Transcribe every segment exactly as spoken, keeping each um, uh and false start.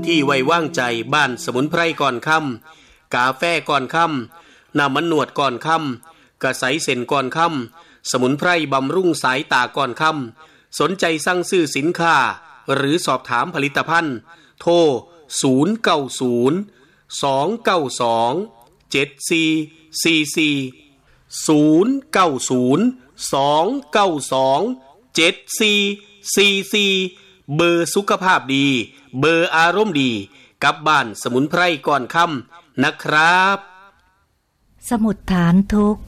ที่ไว้วางใจบ้านสมุนไพรก่อนค่ำกาแฟก่อนค่ำน้ำมันหนวดก่อนค่ำกระใสเส้นก่อนค่ำสมุนไพรบำรุงสายตาก่อนค่ำสนใจสั่งซื้อสินค้าหรือสอบถามผลิตภัณฑ์โทรศูนย์ เก้า ศูนย์ สอง เก้า สอง เจ็ด สี่ สี่ สี่ ศูนย์ เก้า ศูนย์ สอง เก้า สอง เจ็ด สี่ สี่ สี่เบอร์สุขภาพดีเบอร์อารมณ์ดีกับบ้านสมุนไพรก่อนค่ำนะครับสมุดฐานทุกข์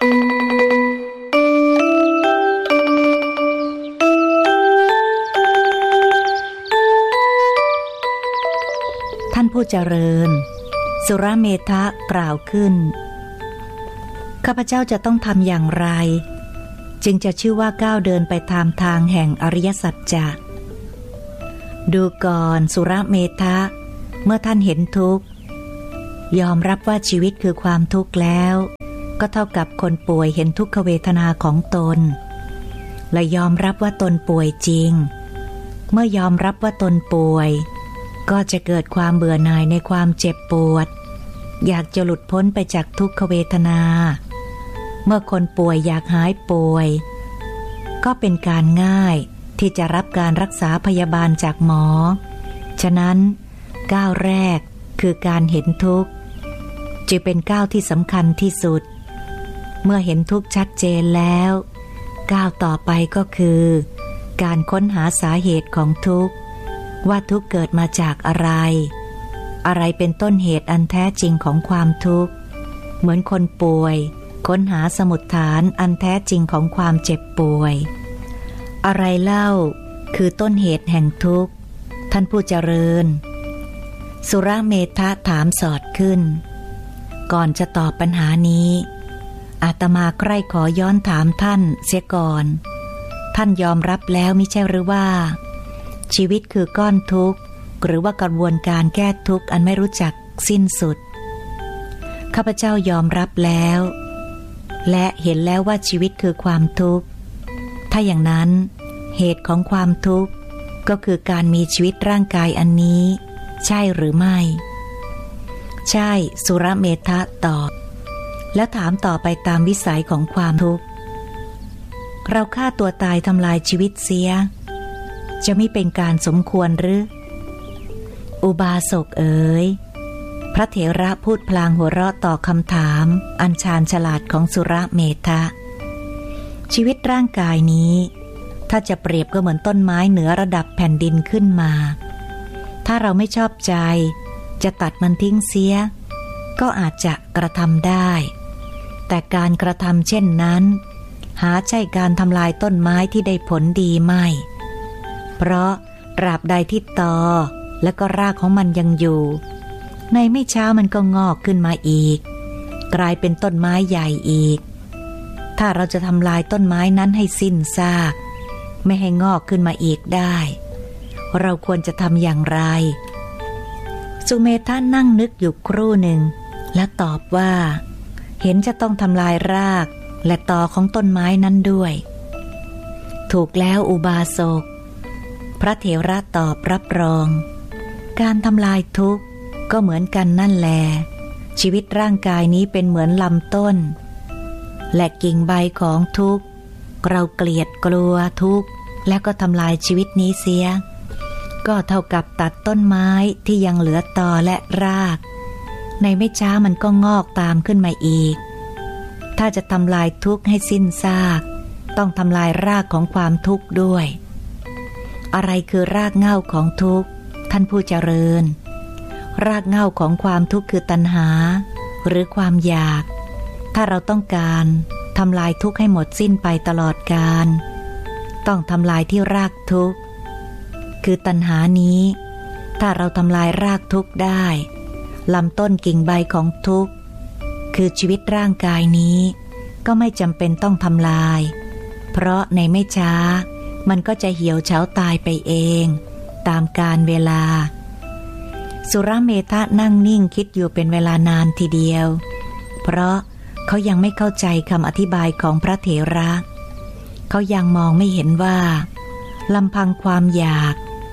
ท่านผู้เจริญสุรเมธะกล่าวขึ้นข้าพเจ้าจะต้องทำอย่างไรจึงจะชื่อว่าก้าวเดินไปตามทางแห่งอริยสัจจะดูก่อนสุรเมธะเมื่อท่านเห็นทุกข์ยอมรับว่าชีวิตคือความทุกข์แล้วก็เท่ากับคนป่วยเห็นทุกขเวทนาของตนและยอมรับว่าตนป่วยจริงเมื่อยอมรับว่าตนป่วยก็จะเกิดความเบื่อหน่ายในความเจ็บปวดอยากจะหลุดพ้นไปจากทุกขเวทนาเมื่อคนป่วยอยากหายป่วยก็เป็นการง่ายที่จะรับการรักษาพยาบาลจากหมอฉะนั้นก้าวแรกคือการเห็นทุกข์จึงเป็นก้าวที่สำคัญที่สุดเมื่อเห็นทุกข์ชัดเจนแล้วก้าวต่อไปก็คือการค้นหาสาเหตุของทุกข์ว่าทุกข์เกิดมาจากอะไรอะไรเป็นต้นเหตุอันแท้จริงของความทุกข์เหมือนคนป่วยค้นหาสมุฏฐานอันแท้จริงของความเจ็บป่วยอะไรเล่าคือต้นเหตุแห่งทุกข์ท่านผู้เจริญสุรเมธะถามสอดขึ้นก่อนจะตอบปัญหานี้อาตมาใคร่ขอย้อนถามท่านเสียก่อนท่านยอมรับแล้วมิใช่หรือว่าชีวิตคือก้อนทุกข์หรือว่ากระบวนการแก้ทุกข์อันไม่รู้จักสิ้นสุดข้าพเจ้ายอมรับแล้วและเห็นแล้วว่าชีวิตคือความทุกข์ถ้าอย่างนั้นเหตุของความทุกข์ก็คือการมีชีวิตร่างกายอันนี้ใช่หรือไม่ใช่สุรเมธะตอบและถามต่อไปตามวิสัยของความทุกข์เราฆ่าตัวตายทำลายชีวิตเสียจะไม่เป็นการสมควรหรืออุบาสกเอ๋ยพระเถระพูดพลางหัวเราะต่อคำถามอันชาญฉลาดของสุรเมธะชีวิตร่างกายนี้ถ้าจะเปรียบก็เหมือนต้นไม้เหนือระดับแผ่นดินขึ้นมาถ้าเราไม่ชอบใจจะตัดมันทิ้งเสียก็อาจจะกระทำได้แต่การกระทำเช่นนั้นหาใช่การทำลายต้นไม้ที่ได้ผลดีไม่เพราะตราบใดที่ตอและก็รากของมันยังอยู่ในไม่ช้ามันก็งอกขึ้นมาอีกกลายเป็นต้นไม้ใหญ่อีกถ้าเราจะทำลายต้นไม้นั้นให้สิ้นซากไม่ให้งอกขึ้นมาอีกได้เราควรจะทำอย่างไรสุเมธะนั่งนึกอยู่ครู่หนึ่งและตอบว่าเห็นจะต้องทำลายรากและตอของต้นไม้นั้นด้วยถูกแล้วอุบาสกพระเถระตอบรับรองการทำลายทุกข์ก็เหมือนกันนั่นแลชีวิตร่างกายนี้เป็นเหมือนลำต้นและกิ่งใบของทุกข์เราเกลียดกลัวทุกข์แล้วก็ทำลายชีวิตนี้เสียก็เท่ากับตัดต้นไม้ที่ยังเหลือตอและรากในไม่ช้ามันก็งอกตามขึ้นมาอีกถ้าจะทำลายทุกข์ให้สิ้นซากต้องทำลายรากของความทุกข์ด้วยอะไรคือรากเหง้าของทุกข์ท่านผู้เจริญรากเหง้าของความทุกข์คือตัณหาหรือความอยากถ้าเราต้องการทำลายทุกข์ให้หมดสิ้นไปตลอดกาลต้องทำลายที่รากทุกข์คือตัณหานี้ถ้าเราทำลายรากทุกข์ได้ลำต้นกิ่งใบของทุกข์คือชีวิตร่างกายนี้ก็ไม่จำเป็นต้องทำลายเพราะในไม่ช้ามันก็จะเหี่ยวเฉาตายไปเองตามกาลเวลาสุรเมธะนั่งนิ่งคิดอยู่เป็นเวลานานทีเดียวเพราะเขายังไม่เข้าใจคำอธิบายของพระเถระเขายังมองไม่เห็นว่าลำพังความอยาก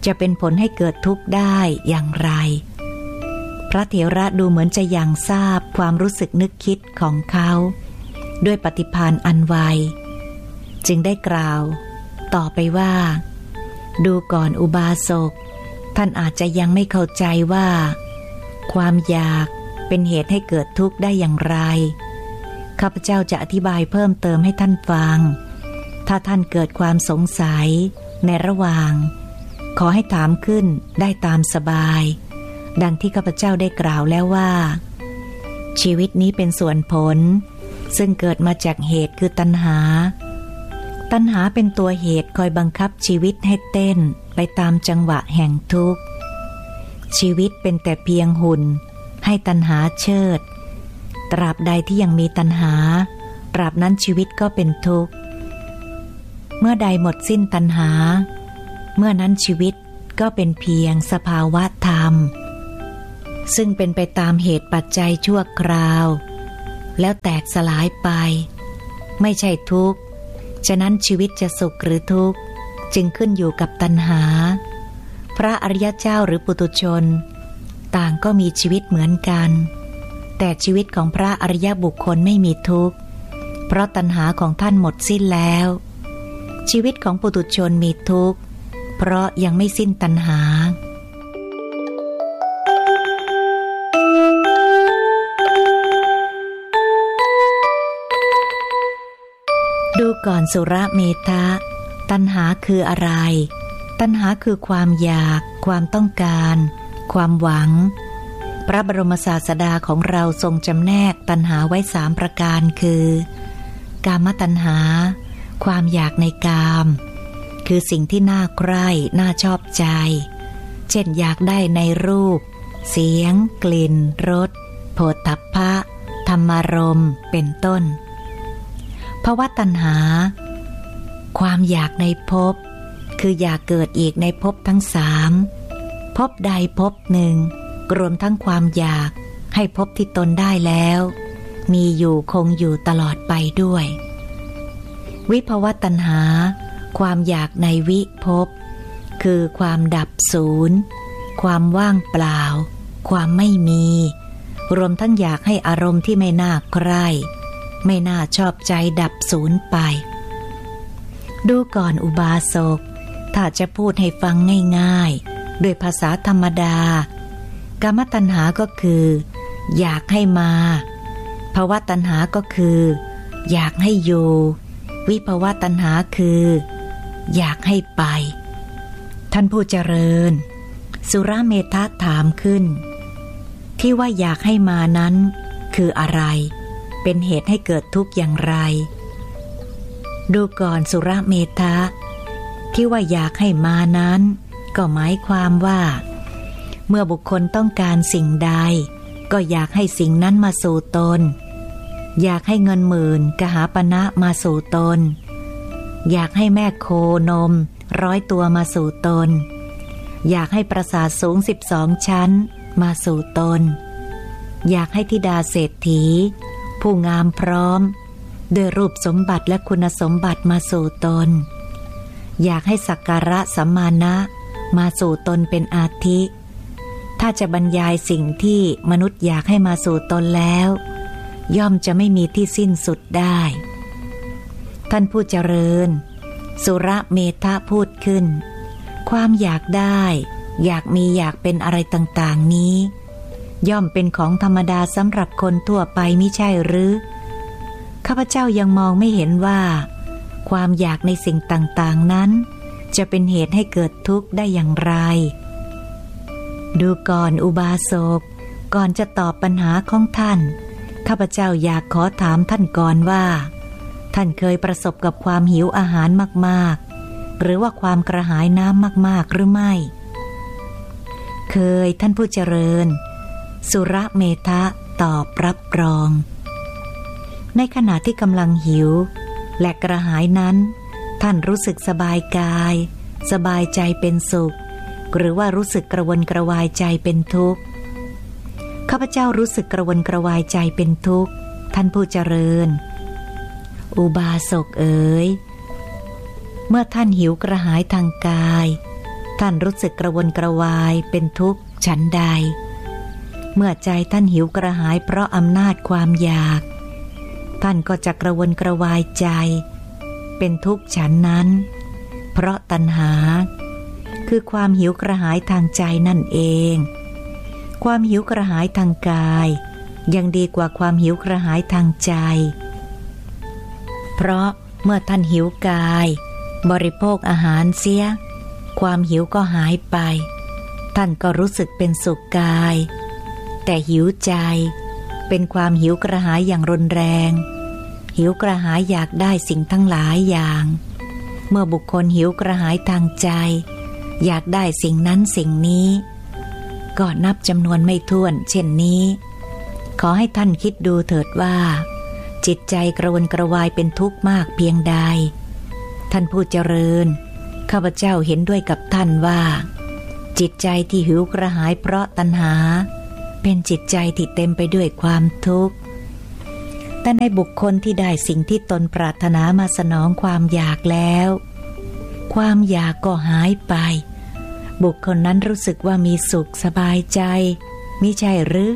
จะเป็นผลให้เกิดทุกข์ได้อย่างไรพระเถระดูเหมือนจะยังทราบความรู้สึกนึกคิดของเขาด้วยปฏิภาณอันไวจึงได้กล่าวต่อไปว่าดูก่อนอุบาสกท่านอาจจะยังไม่เข้าใจว่าความอยากเป็นเหตุให้เกิดทุกข์ได้อย่างไรข้าพเจ้าจะอธิบายเพิ่มเติมให้ท่านฟังถ้าท่านเกิดความสงสัยในระหว่างขอให้ถามขึ้นได้ตามสบายดังที่ข้าพเจ้าได้กล่าวแล้วว่าชีวิตนี้เป็นส่วนผลซึ่งเกิดมาจากเหตุคือตัณหาตัณหาเป็นตัวเหตุคอยบังคับชีวิตให้เต้นไปตามจังหวะแห่งทุกข์ชีวิตเป็นแต่เพียงหุ่นให้ตัณหาเชิดตราบใดที่ยังมีตัณหาตราบนั้นชีวิตก็เป็นทุกข์เมื่อใดหมดสิ้นตัณหาเมื่อนั้นชีวิตก็เป็นเพียงสภาวะธรรมซึ่งเป็นไปตามเหตุปัจจัยชั่วคราวแล้วแตกสลายไปไม่ใช่ทุกข์ฉะนั้นชีวิตจะสุขหรือทุกข์จึงขึ้นอยู่กับตัณหาพระอริยเจ้าหรือปุถุชนต่างก็มีชีวิตเหมือนกันแต่ชีวิตของพระอริยบุคคลไม่มีทุกข์เพราะตัณหาของท่านหมดสิ้นแล้วชีวิตของปุถุชนมีทุกข์เพราะยังไม่สิ้นตัณหาดูก่อนสุรเมธะตัณหาคืออะไรตัณหาคือความอยากความต้องการความหวังพระบรมศาสดาของเราทรงจำแนกตัณหาไว้สามประการคือกามตัณหาความอยากในกามคือสิ่งที่น่าใคร่น่าชอบใจเช่นอยากได้ในรูปเสียงกลิ่นรสโผฏฐัพพะธรรมารมณ์เป็นต้นภวตัณหาความอยากในภพคืออยากเกิดอีกในภพทั้งสามภพใดภพหนึ่งรวมทั้งความอยากให้ภพที่ตนได้แล้วมีอยู่คงอยู่ตลอดไปด้วยวิภวตัณหาความอยากในวิภพคือความดับศูนย์ความว่างเปล่าความไม่มีรวมทั้งอยากให้อารมณ์ที่ไม่น่าใคร่ไม่น่าชอบใจดับศูนย์ไปดูก่อนอุบาสกถ้าจะพูดให้ฟังง่ายๆด้วยภาษาธรรมดากามตัณหาก็คืออยากให้มาภวตัณหาก็คืออยากให้อยู่วิภวตัณหาคืออยากให้ไปท่านผู้เจริญสุรเมธะถามขึ้นที่ว่าอยากให้มานั้นคืออะไรเป็นเหตุให้เกิดทุกข์อย่างไรดูก่อนสุรเมธะที่ว่าอยากให้มานั้นก็หมายความว่าเมื่อบุคคลต้องการสิ่งใดก็อยากให้สิ่งนั้นมาสู่ตนอยากให้เงินหมื่นกหาปณะมาสู่ตนอยากให้แม่โคนมร้อยตัวมาสู่ตนอยากให้ปราสาทสูงสิบสองชั้นมาสู่ตนอยากให้ธิดาเศรษฐีผู้งามพร้อมด้วยรูปสมบัติและคุณสมบัติมาสู่ตนอยากให้สักการะสัมมานะมาสู่ตนเป็นอาทิถ้าจะบรรยายสิ่งที่มนุษย์อยากให้มาสู่ตนแล้วย่อมจะไม่มีที่สิ้นสุดได้ท่านผู้เจริญสุรเมธะพูดขึ้นความอยากได้อยากมีอยากเป็นอะไรต่างๆนี้ย่อมเป็นของธรรมดาสำหรับคนทั่วไปมิใช่หรือข้าพเจ้ายังมองไม่เห็นว่าความอยากในสิ่งต่างๆนั้นจะเป็นเหตุให้เกิดทุกข์ได้อย่างไรดูก่อนอุบาสกก่อนจะตอบปัญหาของท่านข้าพเจ้าอยากขอถามท่านก่อนว่าท่านเคยประสบกับความหิวอาหารมากๆหรือว่าความกระหายน้ำมากๆหรือไม่เคยท่านผู้เจริญสุรเมธะตอบรับรองในขณะที่กำลังหิวและกระหายนั้นท่านรู้สึกสบายกายสบายใจเป็นสุขหรือว่ารู้สึกกระวนกระวายใจเป็นทุกข์ข้าพเจ้ารู้สึกกระวนกระวายใจเป็นทุกข์ท่านผู้เจริญอุบาสกเอ๋ยเมื่อท่านหิวกระหายทางกายท่านรู้สึกกระวนกระวายเป็นทุกข์ฉันใดเมื่อใจท่านหิวกระหายเพราะอำนาจความอยากท่านก็จะกระวนกระวายใจเป็นทุกข์ฉันนั้นเพราะตัณหาคือความหิวกระหายทางใจนั่นเองความหิวกระหายทางกายยังดีกว่าความหิวกระหายทางใจเพราะเมื่อท่านหิวกายบริโภคอาหารเสียความหิวก็หายไปท่านก็รู้สึกเป็นสุขกายแต่หิวใจเป็นความหิวกระหายอย่างรุนแรงหิวกระหายอยากได้สิ่งทั้งหลายอย่างเมื่อบุคคลหิวกระหายทางใจอยากได้สิ่งนั้นสิ่งนี้ก็นับจำนวนไม่ถ้วนเช่นนี้ขอให้ท่านคิดดูเถิดว่าจิตใจกระวนกระวายเป็นทุกข์มากเพียงใดท่านผู้เจริญข้าพเจ้าเห็นด้วยกับท่านว่าจิตใจที่หิวกระหายเพราะตัณหาเป็นจิตใจที่เต็มไปด้วยความทุกข์แต่ในบุคคลที่ได้สิ่งที่ตนปรารถนามาสนองความอยากแล้วความอยากก็หายไปบุคคลนั้นรู้สึกว่ามีสุขสบายใจมิใช่หรือ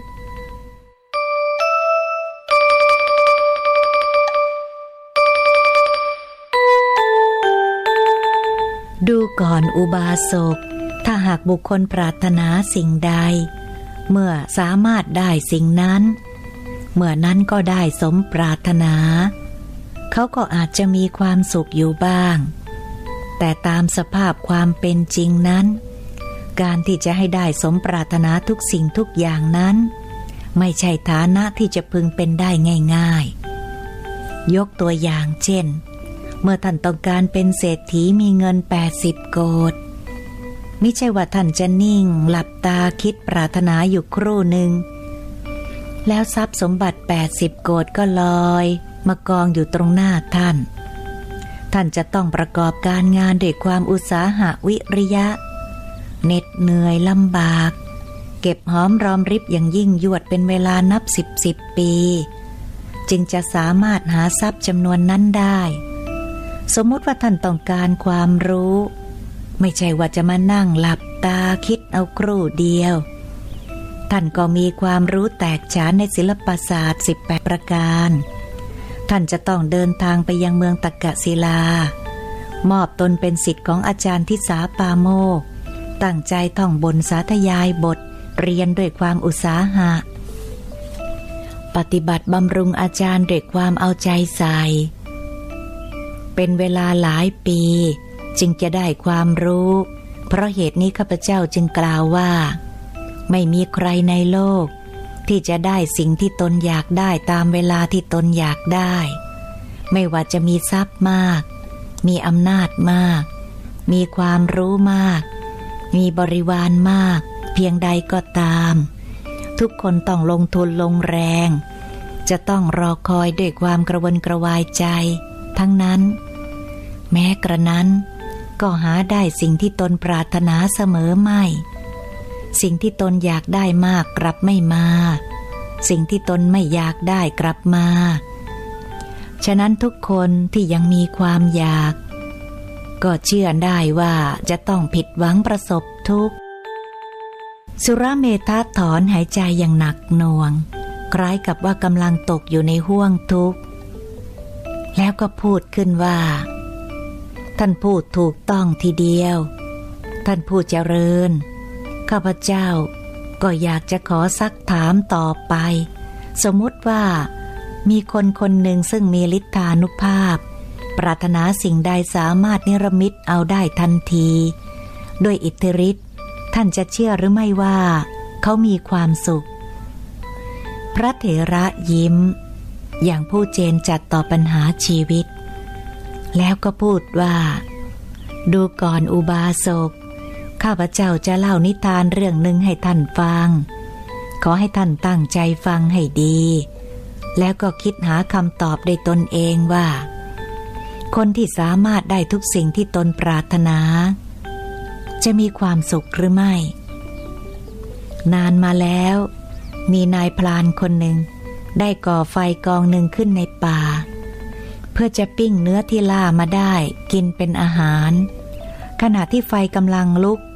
ดูก่อนอุบาสกถ้าหากบุคคลปรารถนาสิ่งใดเมื่อสามารถได้สิ่งนั้นเมื่อนั้นก็ได้สมปรารถนาเขาก็อาจจะมีความสุขอยู่บ้างแต่ตามสภาพความเป็นจริงนั้นการที่จะให้ได้สมปรารถนาทุกสิ่งทุกอย่างนั้นไม่ใช่ฐานะที่จะพึงเป็นได้ง่ายๆยกตัวอย่างเช่นเมื่อท่านต้องการเป็นเศรษฐีมีเงินแปดสิบโกฏมิใช่ว่าท่านจะนิ่งหลับตาคิดปรารถนาอยู่ครู่หนึ่งแล้วทรัพย์สมบัติแปดสิบโกฏก็ลอยมากองอยู่ตรงหน้าท่านท่านจะต้องประกอบการงานด้วยความอุตสาหะวิริยะเหน็ดเหนื่อยลำบากเก็บหอมรอมริบอย่างยิ่งยวดเป็นเวลานับสิบสิบปีจึงจะสามารถหาทรัพย์จำนวนนั้นได้สมมติว่าท่านต้องการความรู้ไม่ใช่ว่าจะมานั่งหลับตาคิดเอาครู่เดียวท่านก็มีความรู้แตกฉานในศิลปศาสตร์สิบแปดประการท่านจะต้องเดินทางไปยังเมืองตักกศิลามอบตนเป็นศิษย์ของอาจารย์ทิสาปาโมกข์ตั้งใจท่องบนสาธยายบทเรียนด้วยความอุตสาหะปฏิบัติบำรุงอาจารย์ด้วยความเอาใจใส่เป็นเวลาหลายปีจึงจะได้ความรู้เพราะเหตุนี้ข้าพเจ้าจึงกล่าวว่าไม่มีใครในโลกที่จะได้สิ่งที่ตนอยากได้ตามเวลาที่ตนอยากได้ไม่ว่าจะมีทรัพย์มากมีอำนาจมากมีความรู้มากมีบริวารมากเพียงใดก็ตามทุกคนต้องลงทุนลงแรงจะต้องรอคอยด้วยความกระวนกระวายใจทั้งนั้นแม้กระนั้นก็หาได้สิ่งที่ตนปรารถนาเสมอไม่สิ่งที่ตนอยากได้มากกลับไม่มาสิ่งที่ตนไม่อยากได้กลับมาฉะนั้นทุกคนที่ยังมีความอยากก็เชื่อได้ว่าจะต้องผิดหวังประสบทุกข์สุรเมธะถอนหายใจอย่างหนักหน่วงคล้ายกับว่ากำลังตกอยู่ในห้วงทุกข์แล้วก็พูดขึ้นว่าท่านพูดถูกต้องทีเดียวท่านผู้เจริญข้าพเจ้าก็อยากจะขอซักถามต่อไปสมมติว่ามีคนคนหนึ่งซึ่งมีฤทธานุภาพปรารถนาสิ่งใดสามารถนิรมิตเอาได้ทันทีด้วยอิทธิฤทธิ์ท่านจะเชื่อหรือไม่ว่าเขามีความสุขพระเถระยิ้มอย่างผู้เจนจัดต่อปัญหาชีวิตแล้วก็พูดว่าดูก่อนอุบาสกข้าพเจ้าจะเล่านิทานเรื่องหนึ่งให้ท่านฟังขอให้ท่านตั้งใจฟังให้ดีแล้วก็คิดหาคำตอบได้ตนเองว่าคนที่สามารถได้ทุกสิ่งที่ตนปรารถนาจะมีความสุขหรือไม่นานมาแล้วมีนายพรานคนหนึ่งได้ก่อไฟกองหนึ่งขึ้นในป่าเพื่อจะปิ้งเนื้อที่ล่ามาได้กินเป็นอาหารขณะที่ไฟกำลังลุก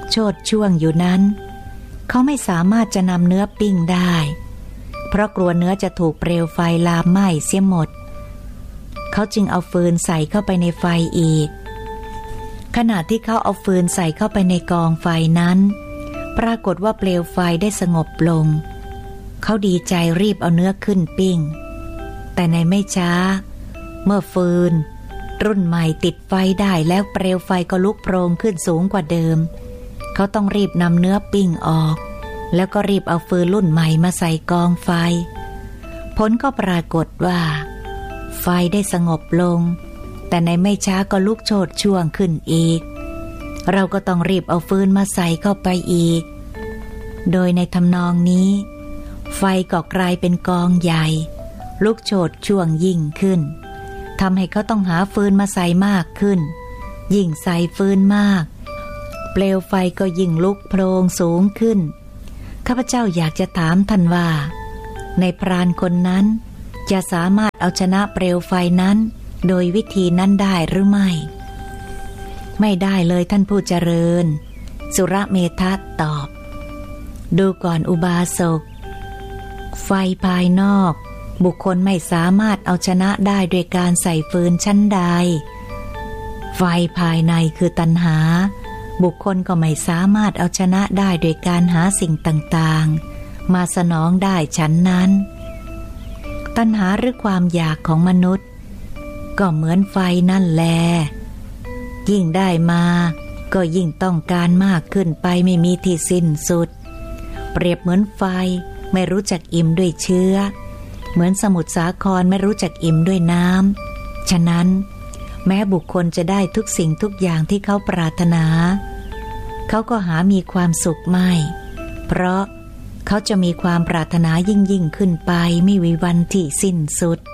โชติช่วงอยู่นั้นเขาไม่สามารถจะนำเนื้อปิ้งได้เพราะกลัวเนื้อจะถูกเปลวไฟลามไหม้เสียหมดเขาจึงเอาฟืนใส่เข้าไปในไฟอีกขณะที่เขาเอาฟืนใส่เข้าไปในกองไฟนั้นปรากฏว่าเปลวไฟได้สงบลงเขาดีใจรีบเอาเนื้อขึ้นปิ้งแต่ในไม่ช้าเมื่อฟืนรุ่นใหม่ติดไฟได้แล้วเปลวไฟก็ลุกโพลงขึ้นสูงกว่าเดิมเขาต้องรีบนำเนื้อปิ้งออกแล้วก็รีบเอาฟืนรุ่นใหม่มาใส่กองไฟผลก็ปรากฏว่าไฟได้สงบลงแต่ในไม่ช้าก็ลุกโชติช่วงขึ้นอีกเราก็ต้องรีบเอาฟืนมาใส่เข้าไปอีกโดยในทำนองนี้ไฟก็กลายเป็นกองใหญ่ลุกโชติช่วงยิ่งขึ้นทำให้เขาต้องหาฟืนมาใส่มากขึ้นยิ่งใส่ฟืนมากเปลวไฟก็ยิ่งลุกโพลงสูงขึ้นข้าพเจ้าอยากจะถามท่านว่าในพรานคนนั้นจะสามารถเอาชนะเปลวไฟนั้นโดยวิธีนั้นได้หรือไม่ไม่ได้เลยท่านผู้เจริญสุรเมธะตอบดูก่อนอุบาสกไฟภายนอกบุคคลไม่สามารถเอาชนะได้โดยการใส่ฟืนชั้นใดไฟภายในคือตัณหาบุคคลก็ไม่สามารถเอาชนะได้โดยการหาสิ่งต่างๆมาสนองได้ฉันนั้นตัณหาหรือความอยากของมนุษย์ก็เหมือนไฟนั่นแลยิ่งได้มาก็ยิ่งต้องการมากขึ้นไปไม่มีที่สิ้นสุดเปรียบเหมือนไฟไม่รู้จักอิ่มด้วยเชื้อเหมือนสมุทรสาครไม่รู้จักอิ่มด้วยน้ำฉะนั้นแม้บุคคลจะได้ทุกสิ่งทุกอย่างที่เขาปรารถนาเขาก็หามีความสุขไม่เพราะเขาจะมีความปรารถนายิ่งยิ่งขึ้นไปไม่มีวันที่สิ้นสุด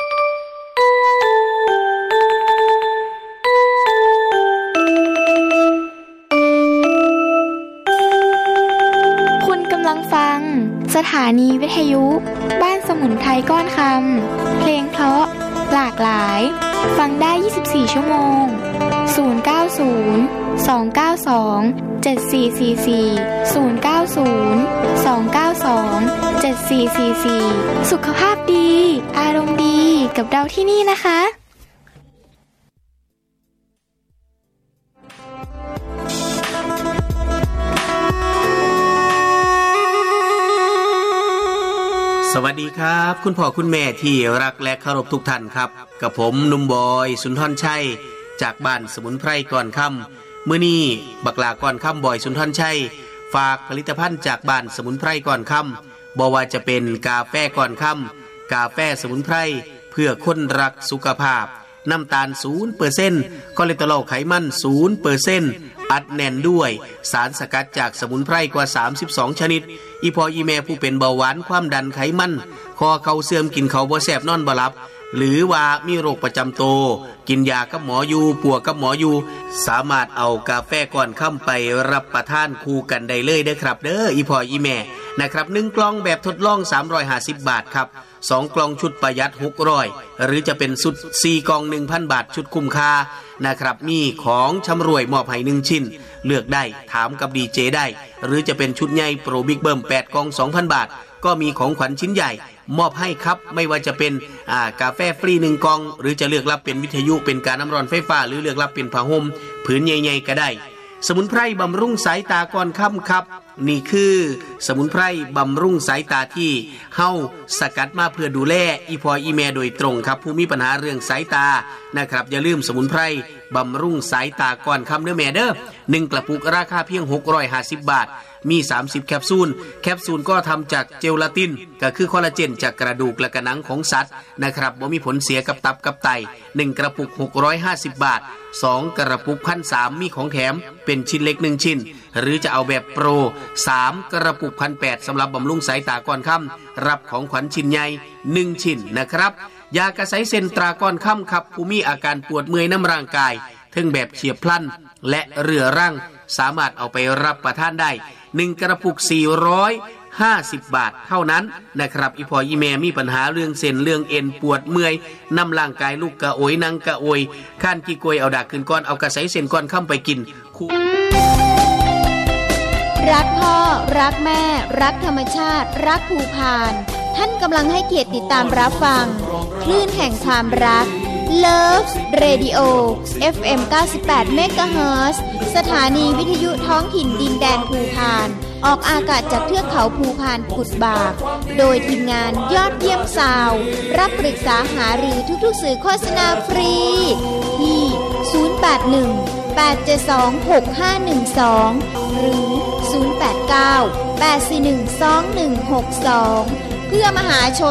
คุณกำลังฟังสถานีวิทยุบ้านสมุนไพรก้อนคำเพลงเพราะหลากหลายฟังได้ยี่สิบสี่ชั่วโมงศูนย์ เก้า ศูนย์ สอง เก้า สอง เจ็ด สี่ สี่ สี่ ศูนย์ เก้า ศูนย์ สอง เก้า สอง เจ็ด สี่ สี่ สี่สุขภาพดีอารมณ์ดีกับเราที่นี่นะคะสวัสดีครับคุณพ่อคุณแม่ที่รักและเคารพทุกท่านครับกับผมหนุ่มบอยสุนทรชัยจากบ้านสมุนไพรก่อนค่ำมื้อนี้บักหลาก่อนค่ำบอยสุนทรชัยฝากผลิตภัณฑ์จากบ้านสมุนไพรก่อนค่ำบ่ว่าจะเป็นกาแฟก่อนค่ำกาแฟสมุนไพรเพื่อคนรักสุขภาพน้ำตาล ศูนย์เปอร์เซ็นต์ คอเลสเตอรอลไขมัน ศูนย์เปอร์เซ็นต์ อัดแน่นด้วยสารสกัดจากสมุนไพรกว่าสามสิบสองชนิดอีพออีแม่ผู้เป็นเบาหวานความดันไขมันคอเข่าเสื่อมกินเขาบ่แซ่บนอนบ่หลับหรือว่ามีโรคประจำตัวกินยากับหมออยู่ปัวกับหมออยู่สามารถเอากาแฟก่อนค่ำไปรับประทานคู่กันได้เลยเด้อครับเด้ออีพออีแม่นะครับหนึ่งกล่องแบบทดลองสามร้อยห้าสิบบาทครับสองกล่องชุดประหยัดหกร้อยหรือจะเป็นชุดสี่กล่อง หนึ่งพัน บาทชุดคุ้มค่านะครับมีของชำร่วยมอบให้หนึ่งชิ้นเลือกได้ถามกับดีเจได้หรือจะเป็นชุดใหญ่โปรบิ๊กเบิ้มแปดกล่อง สองพัน บาทก็มีของขวัญชิ้นใหญ่มอบให้ครับไม่ว่าจะเป็นอ่ากาแฟฟรีหนึ่งกล่องหรือจะเลือกรับเป็นวิทยุเป็นการน้ำร้อนไฟฟ้าหรือเลือกรับเป็นผ้าห่มผืนใหญ่ๆก็ได้สมุนไพรบำรุงสายตาก่อนค่ำครับนี่คือสมุนไพรบำรุงสายตาที่เฮาสกัดมาเพื่อดูแลอีพออีแม่โดยตรงครับผู้มีปัญหาเรื่องสายตานะครับอย่าลืมสมุนไพรบำรุงสายตาก่อนค่ำเด้อแม่เด้อหนึ่งกระปุกราคาเพียงหกร้อยห้าสิบบาทมีสามสิบแคปซูลแคปซูลก็ทำจากเจลาตินก็คือคอลลาเจนจากกระดูกและกระหนังของสัตว์นะครับบ่มีผลเสียกับตับกับไตหนึ่งกระปุกหกร้อยห้าสิบบาทสองกระปุก หนึ่งพันสามร้อย มีของแถมเป็นชิ้นเล็กหนึ่งชิ้นหรือจะเอาแบบโปรสามกระปุก หนึ่งพันแปดร้อย สำหรับบำรุงสายตาก่อนค่ำรับของขวัญชิ้นใหญ่หนึ่งชิ้นนะครับยากระไสเซนตราก่อนค่ำครับผู้มีอาการปวดเมื่อยน้ำร่างกายทั้งแบบเฉียบพลันและเรื้อรังสามารถเอาไปรับประทานได้หนึ่งกระปุกสี่ร้อยห้าสิบบาทเท่านั้นนะครับอีพออีแม่มีปัญหาเรื่องเส้นเรื่องเอ็นปวดเมื่อยน้ำร่างกายลูกกระโอยนั่งกระโอยข้านกี่กวยเอาดากขึ้นก้อนเอากระไสเส้นก้อนค่ำไปกินคู่รักพ่อรักแม่รักธรรมชาติรักภูพานท่านกำลังให้เกียรติติดตามรับฟังคลื่นแห่งความรัก Love Radio เอฟ เอ็ม เก้าสิบแปด เมกะเฮิรตซ์ สถานีวิทยุท้องถิ่นดินแดนภูพานออกอากาศจากเทือกเขาภูพานกุดบากโดยทีมงานยอดเยี่ยมซาวด์รับปรึกษาหารือทุกๆสื่อโฆษณาฟรีที่ศูนย์ แปด หนึ่ง แปด เจ็ด สอง หก ห้า หนึ่ง สองหรือศูนย์ แปด เก้า แปด สี่ หนึ่ง สอง หนึ่ง หก สองเพื่อมหาชน